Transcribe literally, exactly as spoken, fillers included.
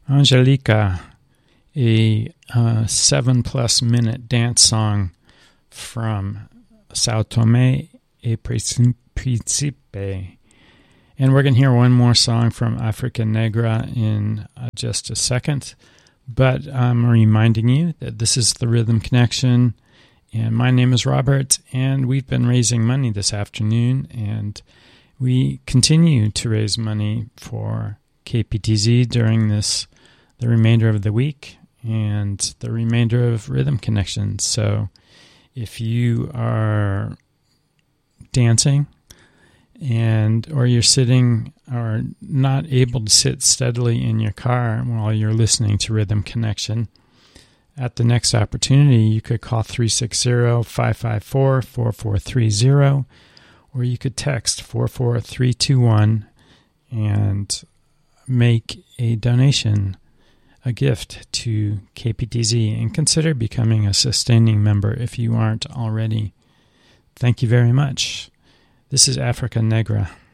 Angelica, a uh, seven-plus minute dance song from Sao Tome e Principe. And we're going to hear one more song from Africa Negra in uh, just a second. But I'm reminding you that this is the Rhythm Connection, and my name is Robert, and we've been raising money this afternoon, and we continue to raise money for K P T Z during this the remainder of the week and the remainder of Rhythm Connection. So if you are dancing and or you're sitting or not able to sit steadily in your car while you're listening to Rhythm Connection, at the next opportunity you could call three six zero, five five four, four four three zero, or you could text four four three two one and make a donation, a gift to K P T Z, and consider becoming a sustaining member if you aren't already. Thank you very much. This is Africa Negra.